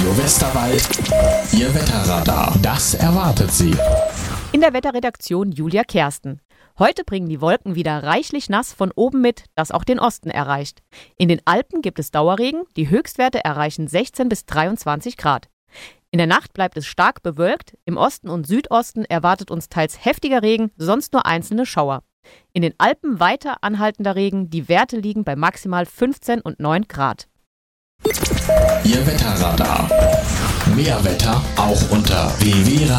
Radio Westerwald, Ihr Wetterradar. Das erwartet Sie. In der Wetterredaktion Julia Kersten. Heute bringen die Wolken wieder reichlich nass von oben mit, das auch den Osten erreicht. In den Alpen gibt es Dauerregen, die Höchstwerte erreichen 16 bis 23 Grad. In der Nacht bleibt es stark bewölkt, im Osten und Südosten erwartet uns teils heftiger Regen, sonst nur einzelne Schauer. In den Alpen weiter anhaltender Regen, die Werte liegen bei maximal 15 und 9 Grad. Ihr Wetterradar. Mehr Wetter auch unter www.